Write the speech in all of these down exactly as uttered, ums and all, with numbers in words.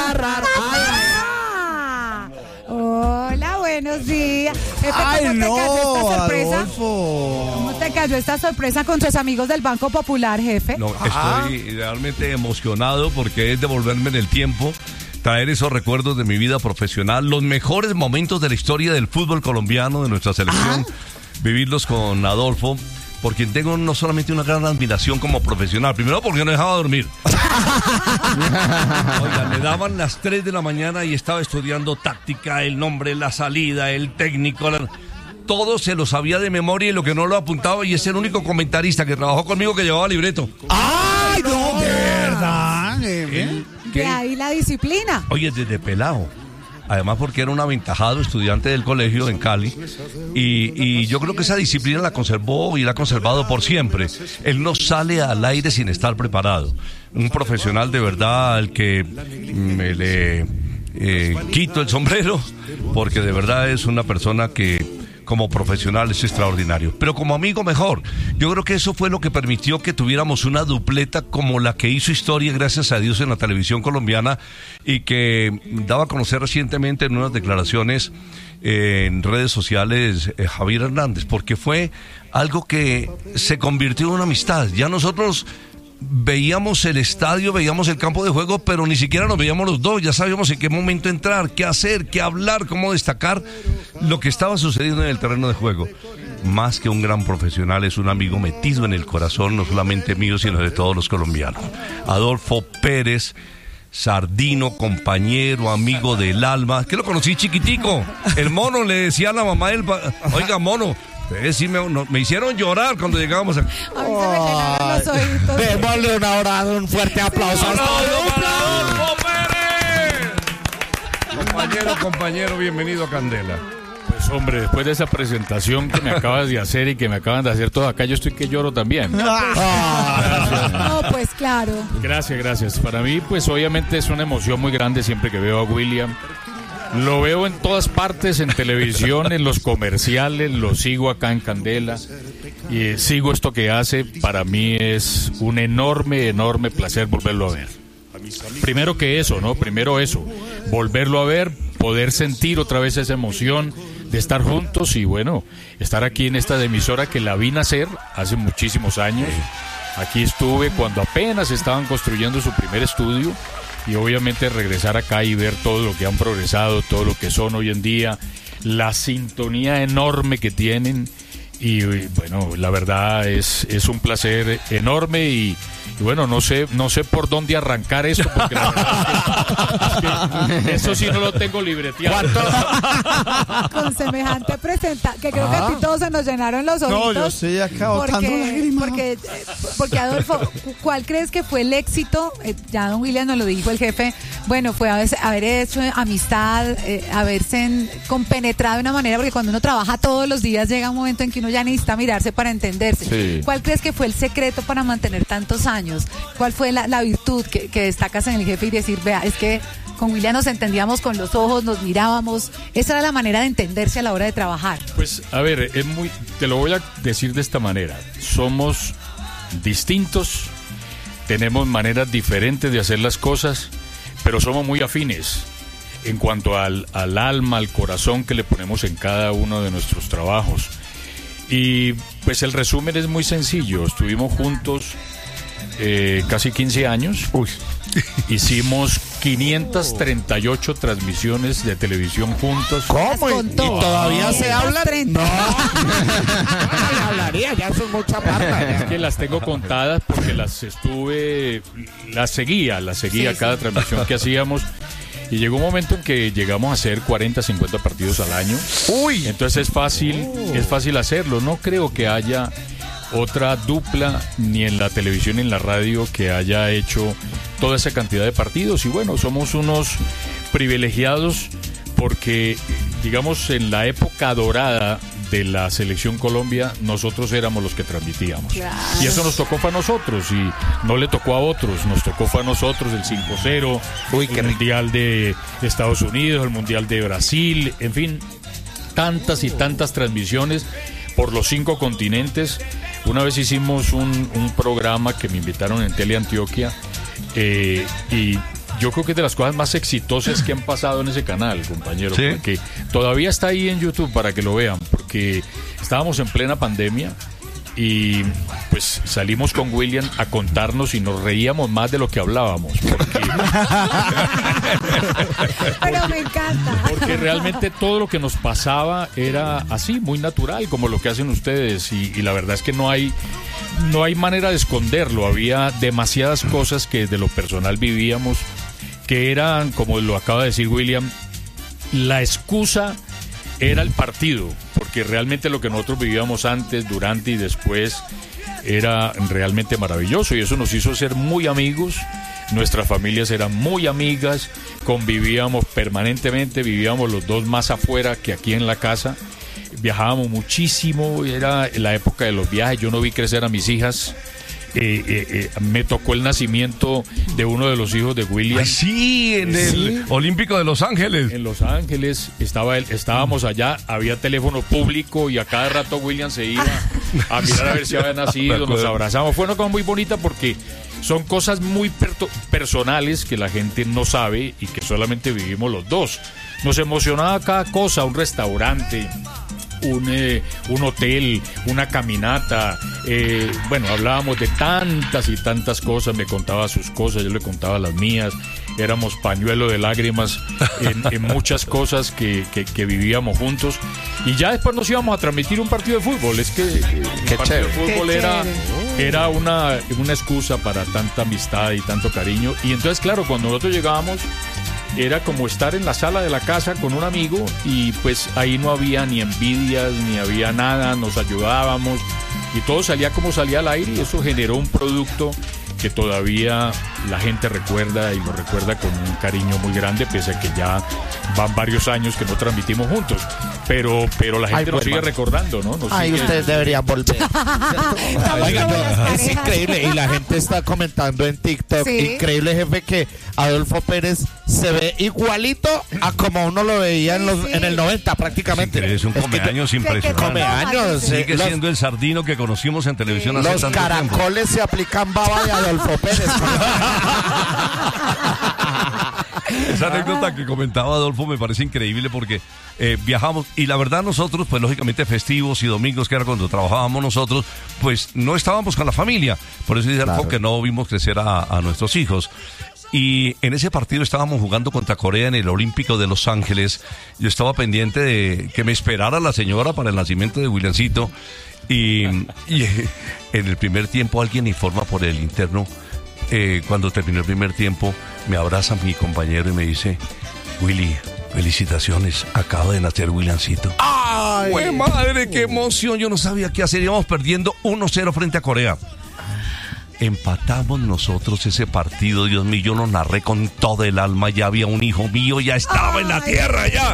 agarrar. Ay, Hola, buenos días. Jefe, Ay, ¿cómo no, te cayó esta sorpresa? Adolfo. ¿Cómo te cayó esta sorpresa con tus amigos del Banco Popular, jefe? No, estoy realmente emocionado porque es devolverme en el tiempo, traer esos recuerdos de mi vida profesional, los mejores momentos de la historia del fútbol colombiano, de nuestra selección, ¿Ah? vivirlos con Adolfo, por quien tengo no solamente una gran admiración como profesional, primero porque no dejaba dormir. Oiga, me daban las tres de la mañana y estaba estudiando táctica, el nombre, la salida, el técnico, la... todo se lo sabía de memoria y lo que no lo apuntaba, y es el único comentarista que trabajó conmigo que llevaba libreto. ¡Ay, no! ¿De verdad? El, de ahí la disciplina. Oye, desde pelado. Además porque era un aventajado estudiante del colegio en Cali y, y yo creo que esa disciplina la conservó y la ha conservado por siempre. Él no sale al aire sin estar preparado. Un profesional de verdad al que me le eh, quito el sombrero, porque de verdad es una persona que como profesional es extraordinario, pero como amigo mejor. Yo creo que eso fue lo que permitió que tuviéramos una dupleta como la que hizo historia, gracias a Dios, en la televisión colombiana, y que daba a conocer recientemente en unas declaraciones eh, en redes sociales eh, Javier Hernández, porque fue algo que se convirtió en una amistad. Ya nosotros veíamos el estadio, veíamos el campo de juego, pero ni siquiera nos veíamos los dos. Ya sabíamos en qué momento entrar, qué hacer, qué hablar, cómo destacar lo que estaba sucediendo en el terreno de juego. Más que un gran profesional, es un amigo metido en el corazón, no solamente mío, sino de todos los colombianos. Adolfo Pérez Sardino, compañero, amigo del alma, que lo conocí chiquitico. El mono, le decía a la mamá del... Oiga, mono, Eh, sí, me, no, me hicieron llorar cuando llegábamos a... A mí se me llenaron los ojitos. Démosle un abrazo, un fuerte aplauso. ¡Un aplauso para Adolfo Pérez! Compañero, compañero, bienvenido a Candela. Pues hombre, después de esa presentación que me acabas de hacer y que me acaban de hacer todo acá, yo estoy que lloro también. No, pues claro. Gracias, gracias. Para mí, pues obviamente es una emoción muy grande siempre que veo a William. Lo veo en todas partes, en televisión, en los comerciales, lo sigo acá en Candela y eh, sigo esto que hace. Para mí es un enorme, enorme placer volverlo a ver. Primero que eso, ¿no? Primero eso, volverlo a ver, poder sentir otra vez esa emoción de estar juntos y bueno, estar aquí en esta emisora que la vi nacer hace muchísimos años. Aquí estuve cuando apenas estaban construyendo su primer estudio. Y obviamente regresar acá y ver todo lo que han progresado, todo lo que son hoy en día, la sintonía enorme que tienen. Y, y bueno, la verdad es, es un placer enorme y, y bueno, no sé no sé por dónde arrancar esto, porque la verdad es que, es que eso sí no lo tengo libreteado. Con semejante presentación, que creo ah. que a ti todos se nos llenaron los ojitos. No, yo estoy acá botando lágrimas. Porque, porque Adolfo, ¿cuál crees que fue el éxito? Eh, ya don William nos lo dijo el jefe. Bueno, fue haber, haber hecho amistad, eh, haberse en, compenetrado de una manera, porque cuando uno trabaja todos los días llega un momento en que uno ya necesita mirarse para entenderse. Sí. ¿Cuál crees que fue el secreto para mantener tantos años? ¿Cuál fue la, la virtud que, que destacas en el jefe y decir, vea, es que con William nos entendíamos con los ojos, nos mirábamos? Esa era la manera de entenderse a la hora de trabajar. Pues, a ver, es muy, te lo voy a decir de esta manera. Somos distintos, tenemos maneras diferentes de hacer las cosas, pero somos muy afines en cuanto al, al alma, al corazón que le ponemos en cada uno de nuestros trabajos. Y pues el resumen es muy sencillo. Estuvimos juntos eh, casi quince años. Uy. Hicimos quinientas treinta y ocho transmisiones de televisión juntos. ¿Cómo? ¿Y, ¿Y todavía se hablan? No. No hablaría, ya son mucha parte. Es que las tengo contadas porque las estuve, las seguía, las seguía sí, cada sí. transmisión que hacíamos. Y llegó un momento en que llegamos a hacer cuarenta, cincuenta partidos al año. Uy. Entonces es fácil, oh. es fácil hacerlo. No creo que haya otra dupla ni en la televisión ni en la radio que haya hecho toda esa cantidad de partidos. Y bueno, somos unos privilegiados porque, digamos, en la época dorada de la Selección Colombia, nosotros éramos los que transmitíamos. Claro. Y eso nos tocó fue a nosotros y no le tocó a otros, nos tocó fue a nosotros el cinco cero, Uy, el Mundial de Estados Unidos, el Mundial de Brasil, en fin, tantas y tantas transmisiones por los cinco continentes. Una vez hicimos un, un programa que me invitaron en Teleantioquia eh, y yo creo que es de las cosas más exitosas que han pasado en ese canal, compañero. ¿Sí? Porque todavía está ahí en YouTube para que lo vean, porque estábamos en plena pandemia y pues salimos con William a contarnos y nos reíamos más de lo que hablábamos. Porque, Pero me encanta. porque realmente todo lo que nos pasaba era así, muy natural, como lo que hacen ustedes. Y, y la verdad es que no hay, no hay manera de esconderlo. Había demasiadas cosas que de lo personal vivíamos, que eran, como lo acaba de decir William, la excusa era el partido, porque realmente lo que nosotros vivíamos antes, durante y después era realmente maravilloso y eso nos hizo ser muy amigos. Nuestras familias eran muy amigas, convivíamos permanentemente, vivíamos los dos más afuera que aquí en la casa, viajábamos muchísimo, era la época de los viajes, yo no vi crecer a mis hijas. Eh, eh, eh, me tocó el nacimiento de uno de los hijos de William. Ay, sí, en el Sí. Olímpico de Los Ángeles. En Los Ángeles estaba él, estábamos allá, había teléfono público y a cada rato William se iba a mirar a ver si había nacido, nos abrazamos. Fue una cosa muy bonita porque son cosas muy perto- personales que la gente no sabe y que solamente vivimos los dos. Nos emocionaba cada cosa, un restaurante, un, eh, un hotel, una caminata, eh, bueno, hablábamos de tantas y tantas cosas, me contaba sus cosas, yo le contaba las mías, éramos pañuelo de lágrimas en, en muchas cosas que, que, que vivíamos juntos, y ya después nos íbamos a transmitir un partido de fútbol. Es que eh, el partido de fútbol Qué era, chévere. era una, una excusa para tanta amistad y tanto cariño, y entonces claro, cuando nosotros llegábamos era como estar en la sala de la casa con un amigo y pues ahí no había ni envidias, ni había nada, nos ayudábamos y todo salía como salía al aire y eso generó un producto que todavía la gente recuerda y lo recuerda con un cariño muy grande, pese a que ya van varios años que no transmitimos juntos. Pero, pero la gente Ay, nos sigue bueno. recordando, ¿no? Nos Ay, sigue- ustedes deberían volver. Oiga, como las no, es parejas. increíble. Y la gente está comentando en TikTok. Sí. Increíble, jefe, que Adolfo Pérez se ve igualito a como uno lo veía en, los, Sí, sí. en el noventa prácticamente. Es un Es que comeaños que impresionante. come años. Sí. Sigue Los- siendo el sardino que conocimos en televisión hace Los tanto tiempo. caracoles se aplican baba de Adolfo Pérez. Esa anécdota que comentaba Adolfo me parece increíble porque eh, viajamos y la verdad nosotros, pues lógicamente festivos y domingos, que era cuando trabajábamos nosotros, pues no estábamos con la familia. Por eso dice Adolfo Claro. que no vimos crecer a, a nuestros hijos. Y en ese partido estábamos jugando contra Corea en el Olímpico de Los Ángeles. Yo estaba pendiente de que me esperara la señora para el nacimiento de Williamcito. Y, y eh, en el primer tiempo alguien informa por el interno. Eh, cuando terminó el primer tiempo, me abraza mi compañero y me dice: Willy, felicitaciones, acaba de nacer Williamcito. ¡Ay! ¡Güey, madre, qué emoción! Yo no sabía qué hacer, íbamos perdiendo uno cero frente a Corea. Empatamos nosotros ese partido, Dios mío, yo lo narré con todo el alma, ya había un hijo mío, ya estaba en la tierra, ya.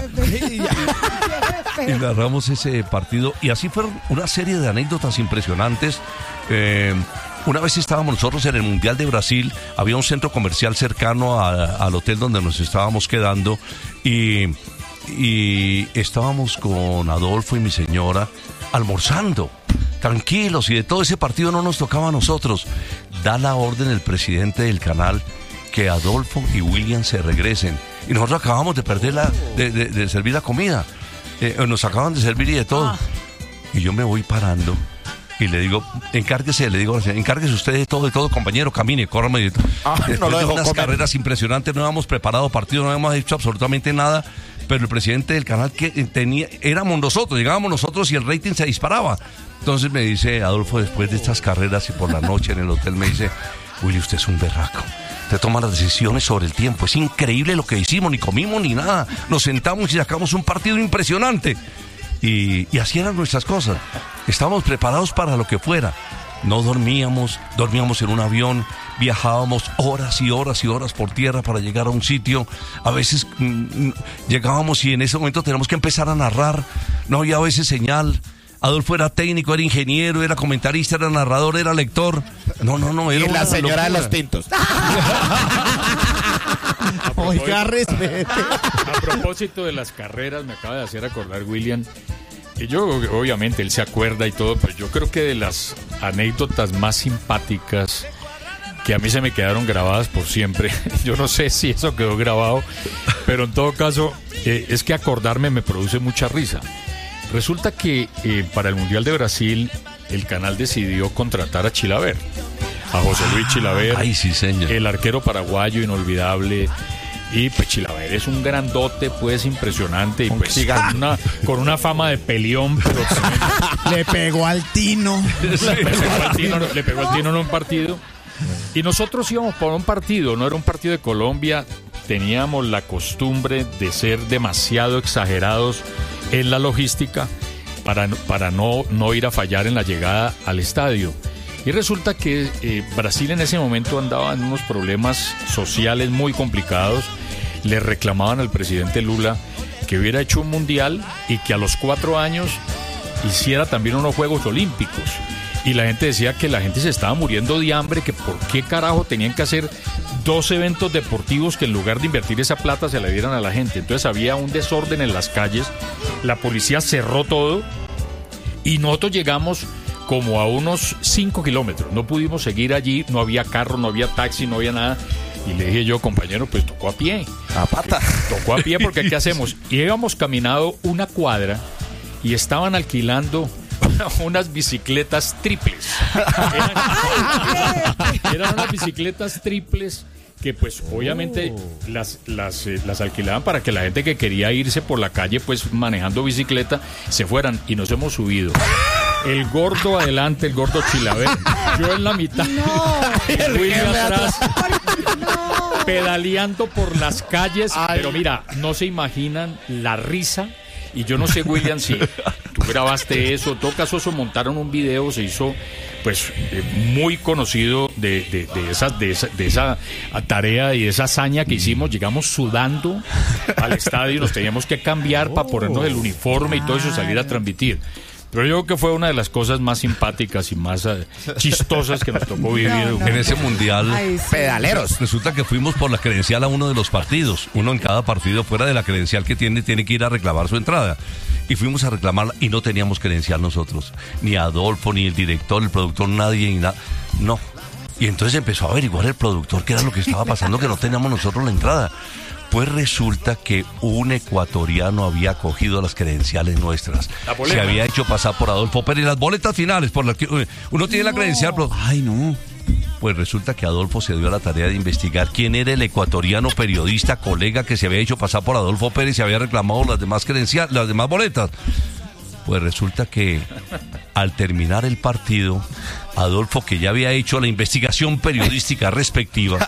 Y narramos ese partido y así fueron una serie de anécdotas impresionantes. Eh, una vez estábamos nosotros en el Mundial de Brasil, había un centro comercial cercano a- al hotel donde nos estábamos quedando y, y estábamos con Adolfo y mi señora almorzando, tranquilos, y de todo ese partido no nos tocaba a nosotros. Da la orden el presidente del canal que Adolfo y William se regresen y nosotros acabamos de perder la, de, de- de servir la comida. Eh, nos acaban de servir y de todo. Ah. Y yo me voy parando y le digo, encárguese, le digo, encárguese usted de todo, de todo, compañero, camine, córrame. De todo. Ah, no Después lo de dejó unas comer. carreras impresionantes, no habíamos preparado partido, no habíamos hecho absolutamente nada, pero el presidente del canal que tenía, éramos nosotros, llegábamos nosotros y el rating se disparaba. Entonces me dice Adolfo, después de estas carreras y por la noche en el hotel, me dice: Willy, usted es un berraco. Usted toma las decisiones sobre el tiempo. Es increíble lo que hicimos, ni comimos ni nada. Nos sentamos y sacamos un partido impresionante. Y, y así eran nuestras cosas. Estábamos preparados para lo que fuera. No dormíamos, dormíamos en un avión, viajábamos horas y horas y horas por tierra para llegar a un sitio. A veces mm, llegábamos y en ese momento teníamos que empezar a narrar. No había a veces señal. Adolfo era técnico, era ingeniero, era comentarista, era narrador, era lector. No, no, no, era Y la una señora de locura. los tintos. Oiga, respete. A propósito de las carreras, me acaba de hacer acordar William. Y yo, obviamente, él se acuerda y todo, pero yo creo que de las anécdotas más simpáticas que a mí se me quedaron grabadas por siempre. Yo no sé si eso quedó grabado, pero en todo caso, eh, es que acordarme me produce mucha risa. Resulta que eh, para el Mundial de Brasil, el canal decidió contratar a Chilavert, a José Luis Chilavert, Ay, sí, señor. el arquero paraguayo inolvidable. Y pues Chilavert es un grandote, pues impresionante, y pues con una, con una fama de peleón, pero Le pegó al Tino. le pegó al Tino, le pegó al Tino en un partido. Y nosotros íbamos por un partido, no era un partido de Colombia. Teníamos la costumbre de ser demasiado exagerados en la logística para, para no, no ir a fallar en la llegada al estadio. Y resulta que eh, Brasil en ese momento andaba en unos problemas sociales muy complicados. Le reclamaban al presidente Lula que hubiera hecho un mundial y que a los cuatro años hiciera también unos Juegos Olímpicos. Y la gente decía que la gente se estaba muriendo de hambre, que por qué carajo tenían que hacer dos eventos deportivos que en lugar de invertir esa plata se la dieran a la gente. Entonces había un desorden en las calles, la policía cerró todo y nosotros llegamos como a unos cinco kilómetros. No pudimos seguir allí, no había carro, no había taxi, no había nada. Y le dije yo, compañero, pues tocó a pie. A pata. Tocó a pie porque ¿qué hacemos? Y íbamos caminado una cuadra y estaban alquilando unas bicicletas triples. Eran, eran unas bicicletas triples que pues obviamente oh. las, las, eh, las alquilaban para que la gente que quería irse por la calle pues manejando bicicleta se fueran, y nos hemos subido. El gordo adelante, el gordo Chilavert, yo en la mitad, no, William atrás, no. pedaleando por las calles. Ay. Pero mira, no se imaginan la risa. Y yo no sé, William, si tú grabaste eso. En todo caso, eso montaron un video, se hizo pues eh, muy conocido de, de, de, esa, de, esa, de esa tarea y de esa hazaña que hicimos. Llegamos sudando al estadio, nos teníamos que cambiar oh. para ponernos el uniforme y todo eso, salir a transmitir. Pero yo creo que fue una de las cosas más simpáticas y más uh, chistosas que nos tocó vivir. No, no. En ese mundial, Ay, sí. pedaleros. Resulta que fuimos por la credencial a uno de los partidos. Uno en cada partido, fuera de la credencial que tiene, tiene que ir a reclamar su entrada. Y fuimos a reclamarla y no teníamos credencial nosotros. Ni Adolfo, ni el director, el productor, nadie, ni nada. No. Y entonces empezó a averiguar el productor qué era lo que estaba pasando, que no teníamos nosotros la entrada. Pues resulta que un ecuatoriano había cogido las credenciales nuestras. Se había hecho pasar por Adolfo Pérez. Las boletas finales, por las que uno tiene no. la credencial. Pero... Ay, no. Pues resulta que Adolfo se dio a la tarea de investigar quién era el ecuatoriano periodista, colega que se había hecho pasar por Adolfo Pérez y había reclamado las demás credenciales, las demás boletas. Pues resulta que al terminar el partido, Adolfo, que ya había hecho la investigación periodística respectiva,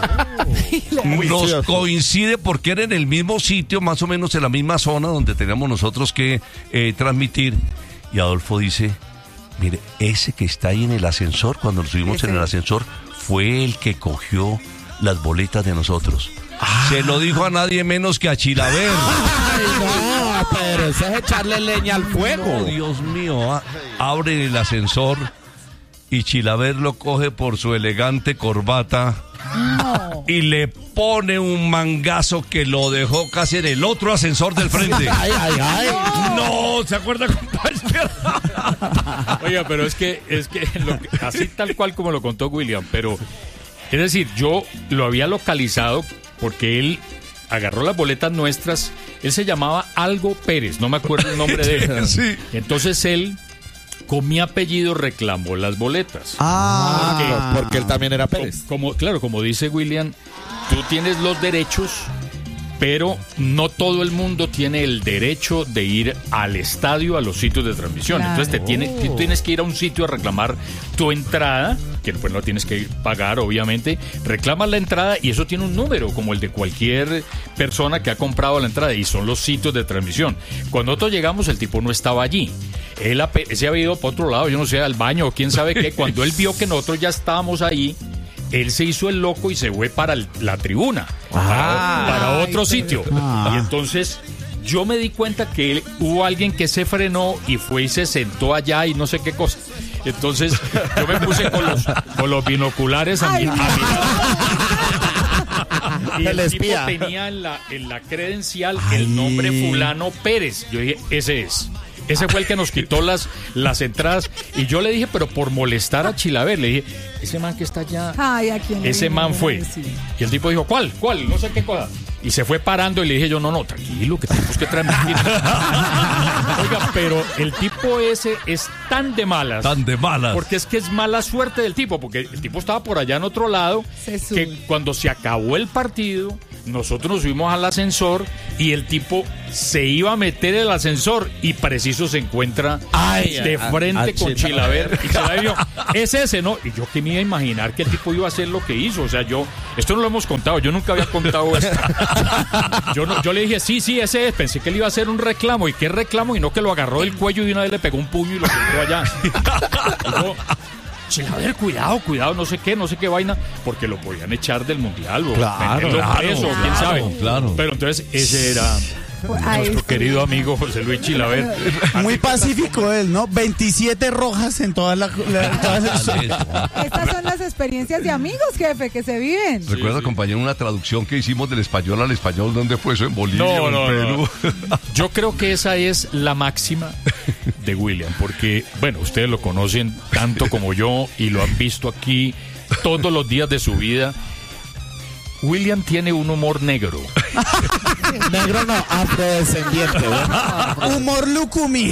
nos coincide porque era en el mismo sitio, más o menos en la misma zona donde teníamos nosotros que eh, transmitir. Y Adolfo dice, mire, ese que está ahí en el ascensor, cuando nos subimos en el ascensor, fue el que cogió las boletas de nosotros. Ah. Se lo dijo a nadie menos que a Chilavert. Ay, no, pero eso es echarle leña al fuego. No, Dios mío, a, abre el ascensor y Chilavert lo coge por su elegante corbata no. y le pone un mangazo que lo dejó casi en el otro ascensor del frente. Ay, ay, ay. No, ¿se acuerda, compañero? Oiga, pero es que, es que, lo que así tal cual como lo contó William, pero es decir, yo lo había localizado porque él agarró las boletas nuestras. Él se llamaba Algo Pérez, no me acuerdo el nombre de él. Sí. Entonces él, con mi apellido, reclamó las boletas. Ah, porque, porque él también era Pérez. Como, claro, como dice William, tú tienes los derechos, pero no todo el mundo tiene el derecho de ir al estadio, a los sitios de transmisión. Claro. Entonces te tiene, tú tienes que ir a un sitio a reclamar tu entrada, que pues no tienes que pagar, obviamente. Reclamas la entrada y eso tiene un número, como el de cualquier persona que ha comprado la entrada, y son los sitios de transmisión. Cuando nosotros llegamos, el tipo no estaba allí. Él se había ido para otro lado, yo no sé, al baño o quién sabe qué. Cuando él vio que nosotros ya estábamos ahí, él se hizo el loco y se fue para el, la tribuna, ah, para, para otro ay, sitio. Ah. Y entonces yo me di cuenta que él, hubo alguien que se frenó y fue y se sentó allá y no sé qué cosa. Entonces yo me puse con los, con los binoculares a, mi, a mirar. Y el, el tipo tenía en la, en la credencial ay. el nombre fulano Pérez. Yo dije, ese es. ese fue el que nos quitó las, las entradas. Y yo le dije, pero por molestar a Chilaver, le dije, ese man que está allá, Ay, ¿a quién le ese man viene a fue. decir? Y el tipo dijo, ¿cuál? ¿Cuál? No sé qué cosa. Y se fue parando y le dije yo, no, no, tranquilo, que tenemos que transmitir. Oiga, pero el tipo ese es tan de malas. Tan de malas. Porque es que es mala suerte del tipo, porque el tipo estaba por allá en otro lado, Se sube. que cuando se acabó el partido, nosotros nos subimos al ascensor y el tipo se iba a meter en el ascensor y preciso se encuentra Ay, de a- frente a con Chilaver. Chilaver. Y Chilaver dijo, es ese, ¿no? Y yo que me iba a imaginar que el tipo iba a hacer lo que hizo. O sea, yo, esto no lo hemos contado, yo nunca había contado esto. Yo, no, yo le dije, sí, sí, ese es. Pensé que él iba a hacer un reclamo. ¿Y qué reclamo? Y no que lo agarró del cuello y de una vez le pegó un puño y lo sentó allá. Y yo, Chilaver, cuidado, cuidado, no sé qué, no sé qué vaina, porque lo podían echar del mundial o Claro, meterlo claro, preso, claro, quién sabe. claro. Pero entonces ese era Ahí nuestro sí. querido amigo José Luis Chilaver. Muy pacífico él, ¿no? veintisiete rojas en todas las... La, todas las- Estas son las experiencias de amigos, jefe, que se viven. ¿Recuerda, compañero, una traducción que hicimos del español al español? ¿Dónde fue eso? ¿En Bolivia No, o en no, Perú? no. Yo creo que esa es la máxima de William, porque, bueno, ustedes lo conocen tanto como yo y lo han visto aquí todos los días de su vida. William tiene un humor negro. Negro no, afrodescendiente. ¿no? Humor lucumí.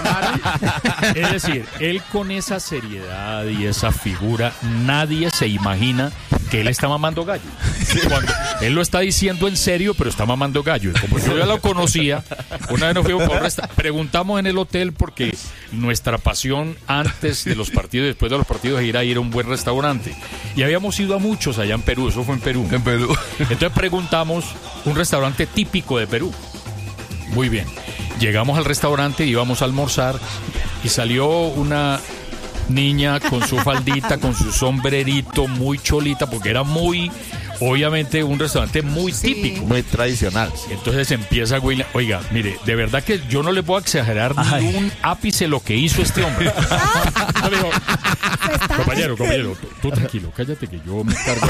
Es decir, él con esa seriedad y esa figura, nadie se imagina que él está mamando gallo. Cuando él lo está diciendo en serio, pero está mamando gallo. Y como yo ya lo conocía, una vez nos fuimos por un resta- preguntamos en el hotel porque nuestra pasión antes de los partidos y después de los partidos era ir a un buen restaurante. Y habíamos ido a muchos allá en Perú, eso fue en Perú. En Perú. Entonces preguntamos un restaurante típico de Perú. Muy bien. Llegamos al restaurante, íbamos a almorzar y salió una niña con su faldita, con su sombrerito, muy cholita, porque era muy, obviamente, un restaurante muy Sí. típico. Muy tradicional. Entonces empieza William, oiga, mire, de verdad que yo no le puedo exagerar ni un ápice lo que hizo este hombre. Yo le digo, compañero, compañero, tú, tú tranquilo, cállate que yo me encargo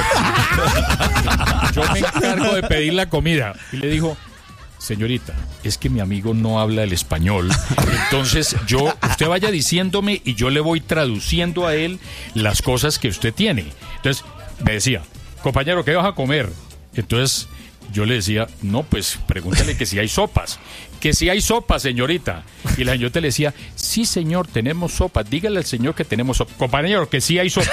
de, yo me encargo de pedir la comida. Y le dijo, señorita, es que mi amigo no habla el español, entonces yo, usted vaya diciéndome y yo le voy traduciendo a él las cosas que usted tiene. Entonces me decía, compañero, ¿qué vas a comer? Entonces yo le decía, no, pues pregúntale que si hay sopas. Que si hay sopas, señorita. Y la señorita le decía, sí, señor, tenemos sopas. Dígale al señor que tenemos sopas. Compañero, que sí hay sopas.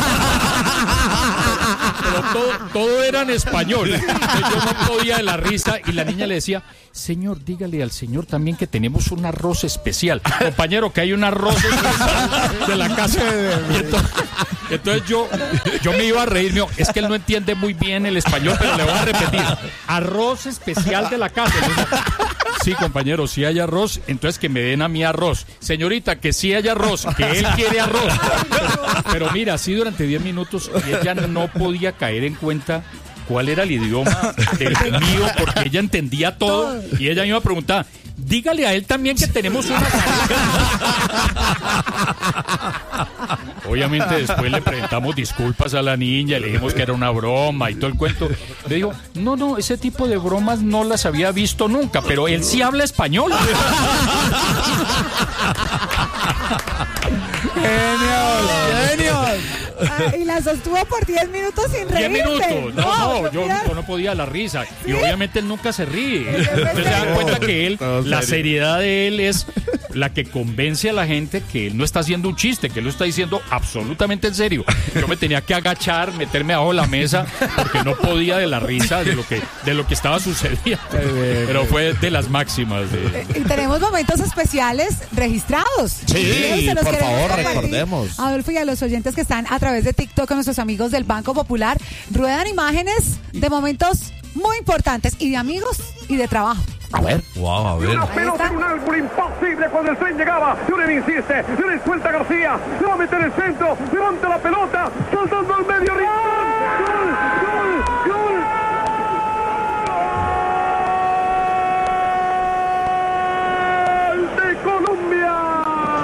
Pero todo, todo era en español. Yo no podía de la risa y la niña le decía, señor, dígale al señor también que tenemos un arroz especial. Compañero, que hay un arroz especial de la casa. Y entonces, entonces yo, yo me iba a reír, mío, es que él no entiende muy bien el español, pero le voy a repetir. Arroz especial de la casa. Entonces, sí, compañero, sí hay arroz, entonces que me den a mí arroz. Señorita, que sí hay arroz, que él quiere arroz. Pero, pero mira, así durante diez minutos y ella no podía caer en cuenta cuál era el idioma del mío, porque ella entendía todo y ella me iba a preguntar, dígale a él también que tenemos una Obviamente después le presentamos disculpas a la niña, le dijimos que era una broma y todo el cuento. Le digo, no, no, ese tipo de bromas no las había visto nunca, pero él sí habla español. Genial, genial. Ah, y la sostuvo por diez minutos sin Diez reírse. minutos, no, no, yo, mira. yo no podía la risa. Y obviamente él nunca se ríe. Entonces se dan cuenta que él, la seriedad de él es la que convence a la gente que él no está haciendo un chiste, que él lo está diciendo absolutamente en serio. Yo me tenía que agachar, meterme abajo de la mesa, porque no podía de la risa de lo que, de lo que estaba sucediendo. Pero fue de las máximas. De... Y tenemos momentos especiales registrados. Sí, Se los por queremos favor, compartir. recordemos. Adolfo, y a los oyentes que están a través de TikTok, con nuestros amigos del Banco Popular, ruedan imágenes de momentos muy importantes y de amigos y de trabajo. A ver. Wow, a ver. Una pelota en un ángulo imposible cuando el tren llegaba. Lloren insiste, Lloren suelta a García, le va a meter el centro, levanta la pelota, saltando al medio, arriba.